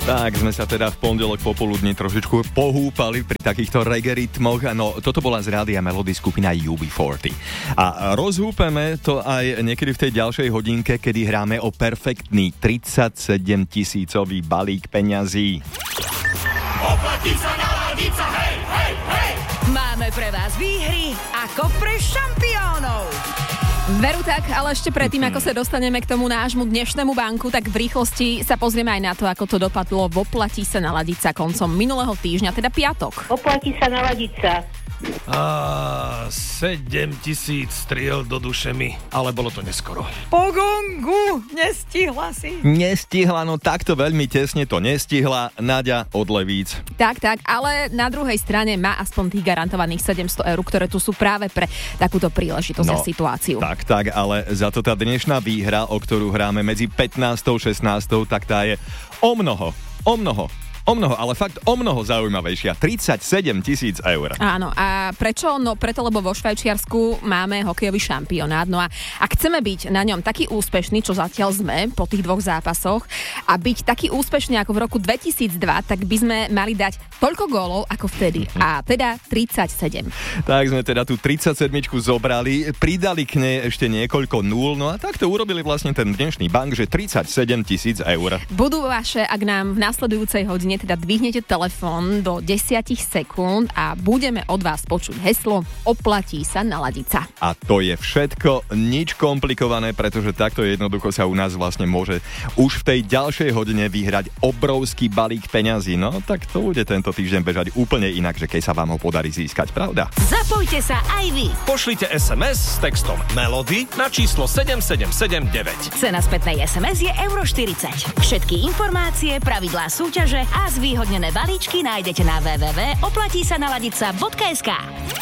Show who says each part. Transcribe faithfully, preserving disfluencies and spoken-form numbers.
Speaker 1: Tak sme sa teda v pondelok popoludní trošičku pohúpali pri takýchto reggae rytmoch. No, toto bola z Rádia Melody skupina U B štyridsať. A rozhúpeme to aj niekedy v tej ďalšej hodinke, kedy hráme o perfektný tridsaťsedem tisícový balík peňazí.
Speaker 2: Oplatí sa naladiť sa, hej, hej, hej!
Speaker 3: Máme pre vás výhry ako pre šampiónov. Veru tak, ale ešte predtým, ako sa dostaneme k tomu nášmu dnešnému banku, tak v rýchlosti sa pozrieme aj na to, ako to dopadlo v Oplatí sa naladiť sa koncom minulého týždňa, teda piatok.
Speaker 4: Oplatí sa naladiť sa.
Speaker 5: A sedem tisíc striel do duše mi, ale bolo to neskoro.
Speaker 3: Po gongu, nestihla si.
Speaker 1: Nestihla, no takto veľmi tesne to nestihla. Naďa od Levíc.
Speaker 3: Tak, tak, ale na druhej strane má aspoň tých garantovaných sedemsto eur, ktoré tu sú práve pre takúto príležitosť
Speaker 1: No,
Speaker 3: a situáciu.
Speaker 1: Tak, tak, ale za to tá dnešná výhra, o ktorú hráme medzi pätnástou a šestnástou, tak tá je o mnoho, o mnoho. O mnoho, ale fakt o mnoho zaujímavejšia. tridsaťsedem tisíc eur.
Speaker 3: Áno, a prečo? No preto, lebo vo Švajčiarsku máme hokejový šampionát. No a ak chceme byť na ňom taký úspešný, čo zatiaľ sme po tých dvoch zápasoch, a byť taký úspešný ako v roku dvetisícdva, tak by sme mali dať toľko gólov ako vtedy. A teda tridsaťsedem.
Speaker 1: Tak sme teda tú tridsaťsedmičku zobrali, pridali k nej ešte niekoľko nul, no a tak to urobili vlastne ten dnešný bank, že tridsaťsedem tisíc eur.
Speaker 3: Budú vaše, ak nám v nasledujúcej hodine teda dvihnete telefón do desať sekúnd a budeme od vás počuť heslo Oplatí sa naladiť sa.
Speaker 1: A to je všetko, nič komplikované, pretože takto jednoducho sa u nás vlastne môže už v tej ďalšej hodine vyhrať obrovský balík peňazí. No tak to bude tento týždeň bežať úplne inak, že keď sa vám ho podarí získať, pravda?
Speaker 3: Zapojte sa aj vy.
Speaker 5: Pošlite es em es s textom Melody na číslo sedem sedem sedem deväť.
Speaker 3: Cena spätnej es em es je euro štyridsať. Všetky informácie, pravidlá súťaže a zvýhodnené balíčky nájdete na w w w bodka oplatí sa naladiť sa bodka es ká.